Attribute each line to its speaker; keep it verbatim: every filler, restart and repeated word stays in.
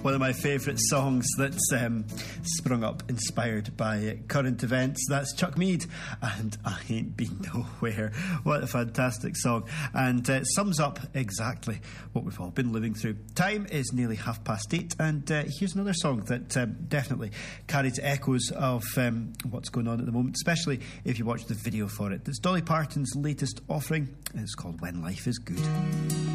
Speaker 1: one of my favourite songs that's um, sprung up inspired by current events. That's Chuck Mead and I Ain't Been Nowhere. What a fantastic song, and uh, sums up exactly what we've all been living through. Time is nearly half past eight, and uh, here's another song that um, definitely carries echoes of um, what's going on at the moment, especially if you watch the video for it. It's Dolly Parton's latest offering, and it's called When Life Is Good.